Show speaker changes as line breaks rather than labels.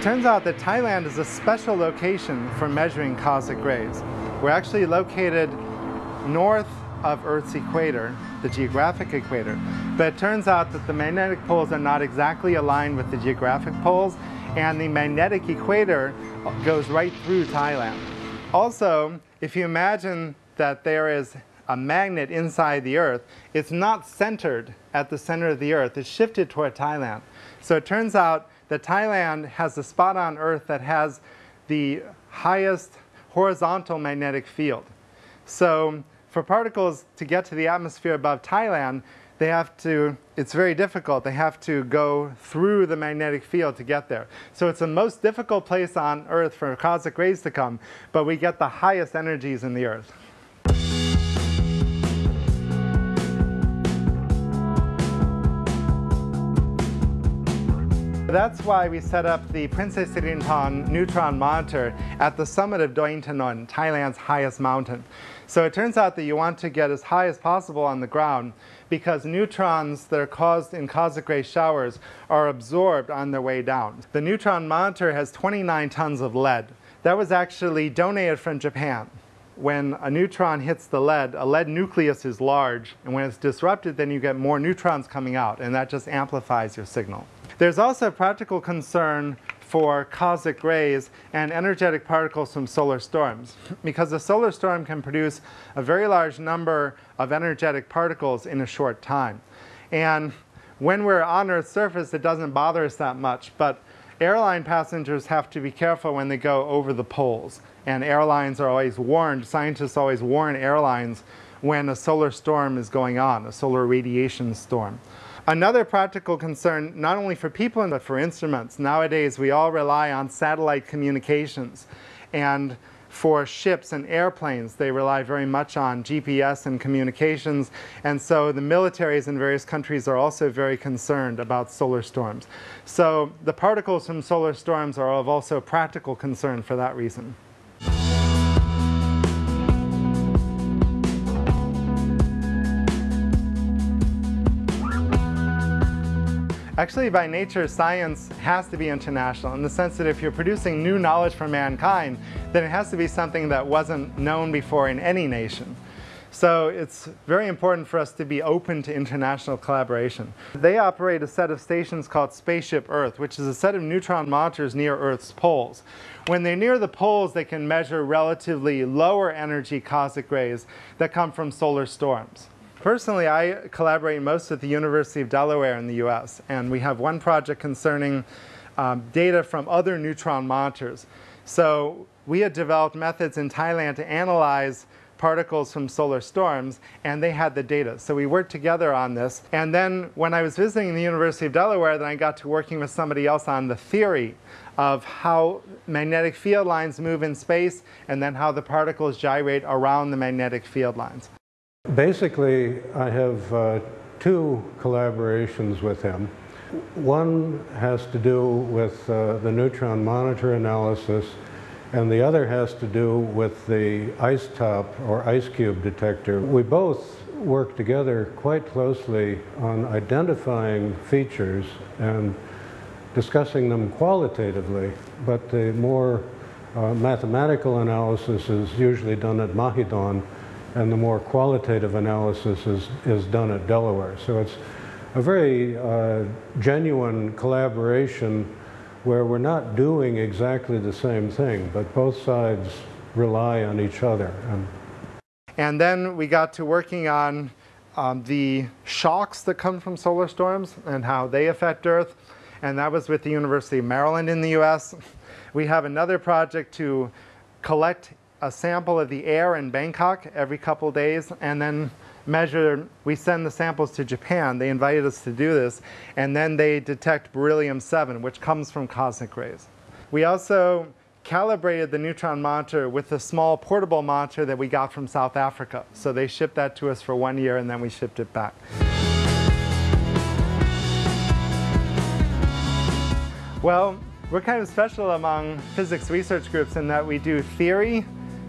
turns out that Thailand is a special location for measuring cosmic rays. We're actually located north of Earth's equator, the geographic equator, but it turns out that the magnetic poles are not exactly aligned with the geographic poles, and the magnetic equator goes right through Thailand. Also, if you imagine that there is a magnet inside the Earth, it's not centered at the center of the Earth, it's shifted toward Thailand. So it turns out that Thailand has a spot on Earth that has the highest horizontal magnetic field. So for particles to get to the atmosphere above Thailand, it's very difficult. They have to go through the magnetic field to get there. So it's the most difficult place on Earth for cosmic rays to come, but we get the highest energies in the Earth. That's why we set up the Princess Siriporn neutron monitor at the summit of Doi Inthanon, Thailand's highest mountain. So it turns out that you want to get as high as possible on the ground because neutrons that are caused in cosmic ray showers are absorbed on their way down. The neutron monitor has 29 tons of lead. That was actually donated from Japan. When a neutron hits the lead, a lead nucleus is large, and when it's disrupted, then you get more neutrons coming out, and that just amplifies your signal. There's also a practical concern for cosmic rays and energetic particles from solar storms, because a solar storm can produce a very large number of energetic particles in a short time. And when we're on Earth's surface, it doesn't bother us that much, but airline passengers have to be careful when they go over the poles. And airlines are always warned, scientists always warn airlines when a solar storm is going on, a solar radiation storm. Another practical concern, not only for people but for instruments. Nowadays we all rely on satellite communications, and for ships and airplanes they rely very much on GPS and communications, and so the militaries in various countries are also very concerned about solar storms. So the particles from solar storms are of also practical concern for that reason. Actually, by nature, science has to be international in the sense that if you're producing new knowledge for mankind, then it has to be something that wasn't known before in any nation. So it's very important for us to be open to international collaboration. They operate a set of stations called Spaceship Earth, which is a set of neutron monitors near Earth's poles. When they're near the poles, they can measure relatively lower energy cosmic rays that come from solar storms. Personally, I collaborate most with the University of Delaware in the US, and we have one project concerning data from other neutron monitors. So we had developed methods in Thailand to analyze particles from solar storms, and they had the data. So we worked together on this. And then when I was visiting the University of Delaware, then I got to working with somebody else on the theory of how magnetic field lines move in space, and then how the particles gyrate around the magnetic field lines.
Basically, I have two collaborations with him. One has to do with the neutron monitor analysis, and the other has to do with the ice top or ice cube detector. We both work together quite closely on identifying features and discussing them qualitatively, but the more mathematical analysis is usually done at Mahidol, and the more qualitative analysis is done at Delaware. So it's a very genuine collaboration where we're not doing exactly the same thing, but both sides rely on each other.
And then we got to working on the shocks that come from solar storms and how they affect Earth, and that was with the University of Maryland in the US. We have another project to collect a sample of the air in Bangkok every couple days and then measure. We send the samples to Japan. They invited us to do this, and then they detect beryllium-7, which comes from cosmic rays. We also calibrated the neutron monitor with a small portable monitor that we got from South Africa. So they shipped that to us for 1 year, and then we shipped it back. Well, we're kind of special among physics research groups in that we do theory,